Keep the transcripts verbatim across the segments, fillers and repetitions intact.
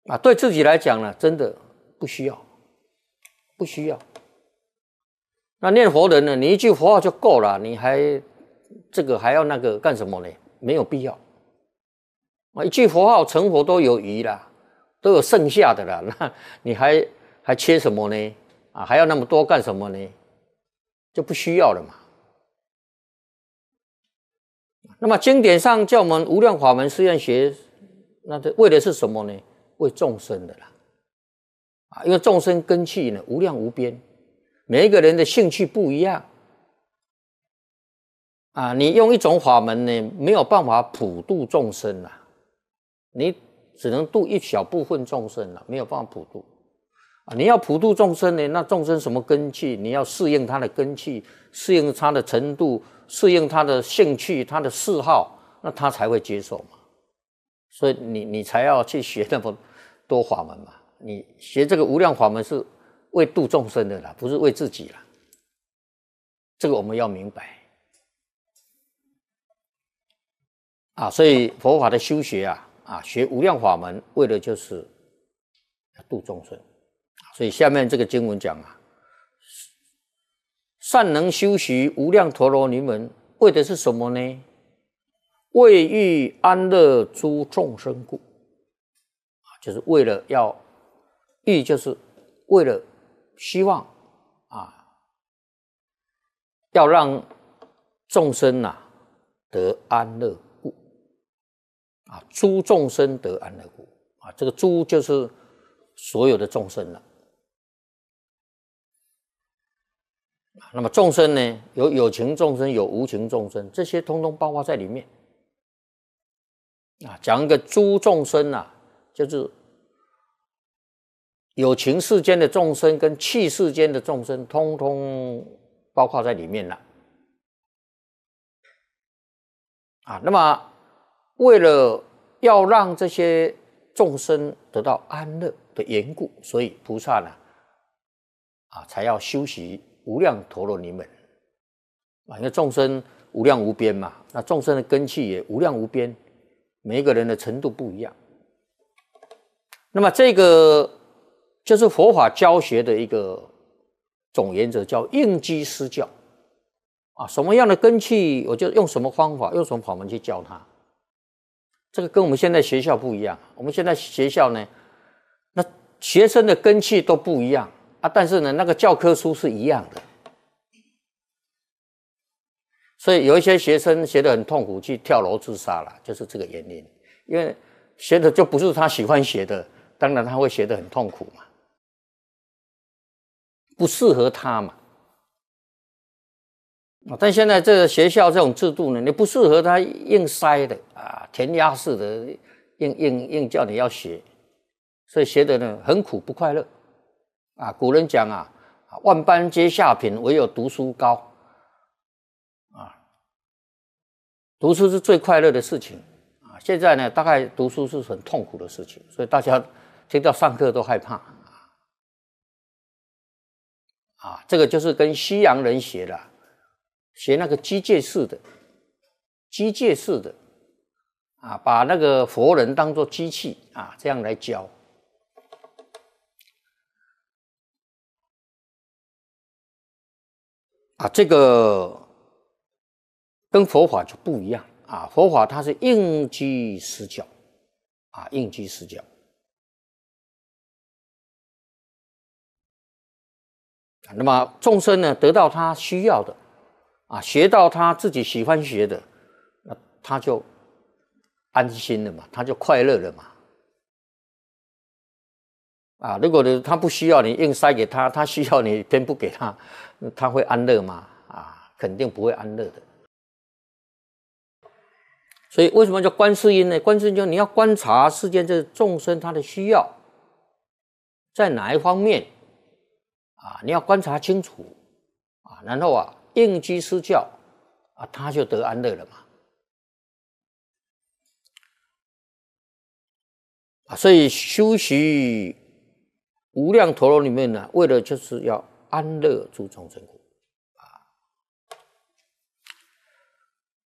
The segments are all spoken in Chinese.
啊，对自己来讲呢，真的不需要，不需要。那念佛人呢，你一句佛号就够了，你还这个还要那个干什么呢？没有必要。啊，一句佛号成佛都有余啦，都有剩下的啦，那你还还缺什么呢？啊，还要那么多干什么呢？就不需要了嘛。那么经典上叫我们无量法门誓愿学，那这为的是什么呢？为众生的啦。啊，因为众生根器呢无量无边，每一个人的兴趣不一样。啊，你用一种法门呢，没有办法普度众生啦，你只能度一小部分众生啦，没有办法普度。啊，你要普度众生呢，那众生什么根器？你要适应他的根器，适应他的程度，适应他的兴趣、他的嗜好，那他才会接受嘛。所以你你才要去学那么多法门嘛。你学这个无量法门是为度众生的啦，不是为自己啦。这个我们要明白。啊，所以佛法的修学啊，啊，学无量法门，为的就是要度众生。所以下面这个经文讲啊，善能修习无量陀罗尼门，为的是什么呢？为欲安乐诸众生故，就是为了要欲，就是为了希望啊，要让众生啊得安乐故啊，诸众生得安乐故啊，这个诸就是所有的众生了。那么众生呢，有有情众生，有无情众生，这些通通包括在里面。啊，讲一个诸众生啊，就是有情世间的众生跟器世间的众生，通通包括在里面了。啊，那么为了要让这些众生得到安乐的缘故，所以菩萨呢，啊，才要修习无量陀罗尼门。啊，因为众生无量无边嘛，那众生的根器也无量无边，每一个人的程度不一样。那么这个就是佛法教学的一个总原则，叫应机施教。啊，什么样的根器，我就用什么方法，用什么法门去教他。这个跟我们现在学校不一样。我们现在学校呢，那学生的根器都不一样啊，但是呢，那个教科书是一样的。所以有一些学生学得很痛苦，去跳楼自杀了，就是这个原因。因为学的就不是他喜欢学的，当然他会学得很痛苦嘛，不适合他嘛。但现在这个学校这种制度呢，你不适合他硬塞的啊，填鸭式的，硬硬硬叫你要学，所以学的呢很苦不快乐啊。古人讲啊，万般皆下品，唯有读书高啊。读书是最快乐的事情啊。现在呢，大概读书是很痛苦的事情，所以大家听到上课都害怕啊。这个就是跟西洋人学的。学那个机械式的，机械式的啊，把那个佛人当作机器啊，这样来教啊，这个跟佛法就不一样啊。佛法它是应机施教啊，应机施教。那么众生呢，得到他需要的。啊，学到他自己喜欢学的，那他就安心了嘛，他就快乐了嘛。啊，如果他不需要你硬塞给他，他需要你偏不给他，他会安乐吗？啊，肯定不会安乐的。所以为什么叫观世音呢？观世音就你要观察世间这众生他的需要在哪一方面啊，你要观察清楚啊，然后啊。应机施教啊，他就得安乐了嘛。啊，所以修习无量陀罗里面呢，为了就是要安乐诸众生故啊。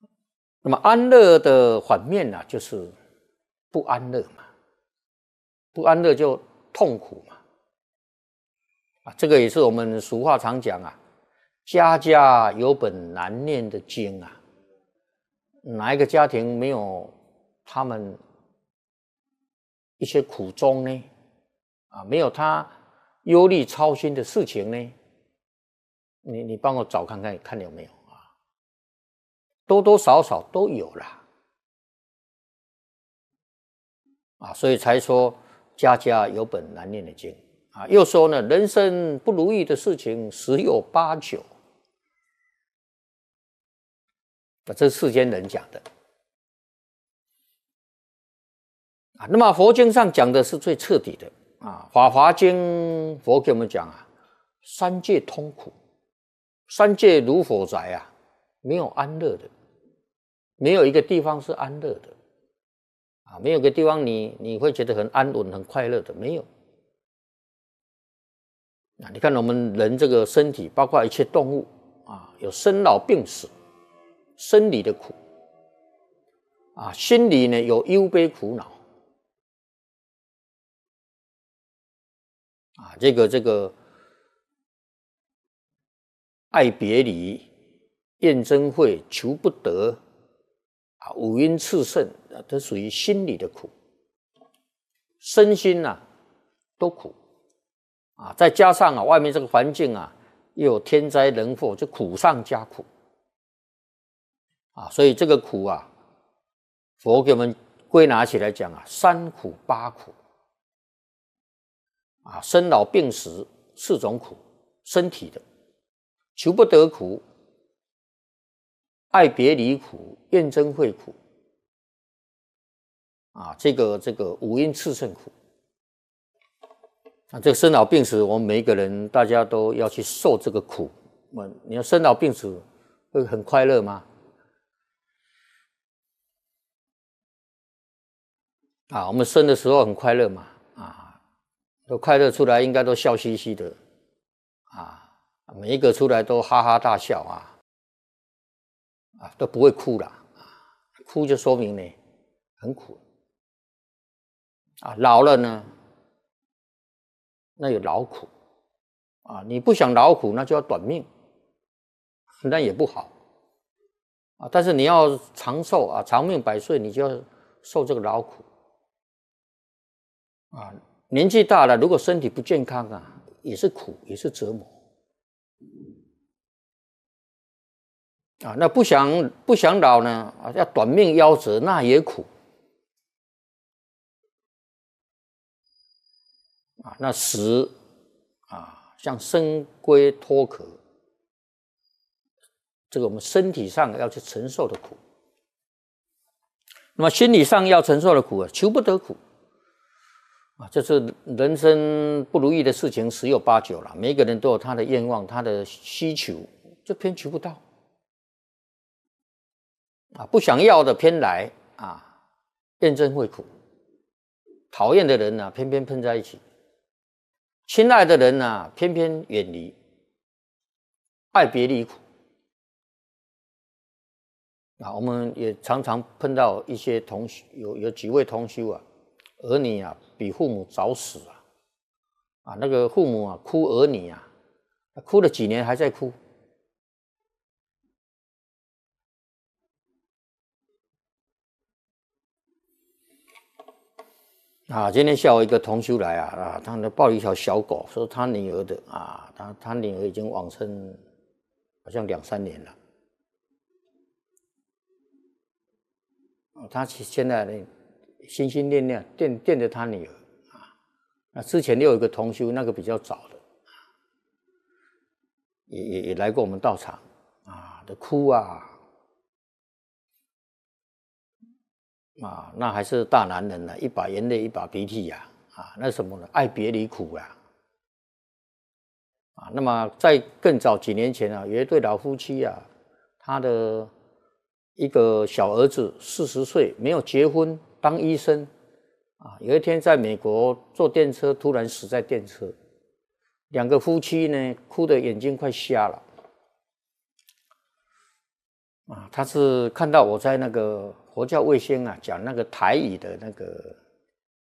那么安乐的反面呢，就是不安乐嘛。 不安乐就痛苦嘛。啊，这个也是我们俗话常讲啊，家家有本难念的经啊。哪一个家庭没有他们一些苦衷呢？啊，没有他忧虑操心的事情呢？你你帮我找看看，看有没有啊？多多少少都有啦。啊，所以才说家家有本难念的经啊。又说呢，人生不如意的事情十有八九。啊，这是世间人讲的啊。那么佛经上讲的是最彻底的啊，《法华经》佛给我们讲啊，三界通苦，三界如火宅啊，没有安乐的，没有一个地方是安乐的啊，没有一个地方你你会觉得很安稳、很快乐的，没有。啊，你看我们人这个身体，包括一切动物啊，有生老病死，生理的苦啊，心里呢有忧悲苦恼啊，这个这个爱别离、怨憎会、求不得啊，五阴炽盛啊，都属于心理的苦，身心啊都苦啊，再加上啊外面这个环境啊又有天灾人祸，就苦上加苦啊，所以这个苦啊，佛给我们归纳起来讲啊，三苦八苦啊，生老病死四种苦，身体的求不得苦、爱别离苦、怨憎会苦啊，这个这个五阴炽盛苦啊，这个生老病死，我们每一个人大家都要去受这个苦。你要生老病死会很快乐吗？啊，我们生的时候很快乐嘛，啊，都快乐出来，应该都笑嘻嘻的，啊，每一个出来都哈哈大笑啊，啊，都不会哭了，啊，哭就说明呢很苦，啊，老了呢，那有劳苦，啊，你不想劳苦，那就要短命，那也不好，啊，但是你要长寿啊，长命百岁，你就要受这个劳苦。啊，年纪大了，如果身体不健康啊，也是苦，也是折磨。啊，那不想不想老呢，啊，要短命夭折，那也苦。啊，那死啊，像生龟脱壳，这个我们身体上要去承受的苦。那么心理上要承受的苦啊，求不得苦。啊，这是人生不如意的事情十有八九了。每一个人都有他的愿望，他的需求，就偏求不到。啊，不想要的偏来啊，怨憎会苦。讨厌的人呢、啊，偏偏碰在一起；亲爱的人呢、啊，偏偏远离。爱别离苦。啊，我们也常常碰到一些同修，有有几位同修啊，儿女啊比父母早死啊，啊那个父母啊哭儿女啊，哭了几年还在哭。啊，今天下午一个同修来啊，啊，他抱了一条小狗，说他女儿的啊，他他女儿已经往生，好像两三年了。哦，他现在呢，心心念念惦惦着他女儿啊。那之前又有一个同修，那个比较早的，也也也来过我们道场啊，的哭啊。啊，那还是大男人呢、啊，一把眼泪一把鼻涕呀、啊，啊，那什么呢？爱别离苦呀、啊，啊，那么在更早几年前啊，有一对老夫妻啊，他的一个小儿子四十岁，没有结婚，当医生，啊，有一天在美国坐电车，突然死在电车，两个夫妻呢，哭得眼睛快瞎了。啊，他是看到我在那个佛教卫星啊讲那个台语的那个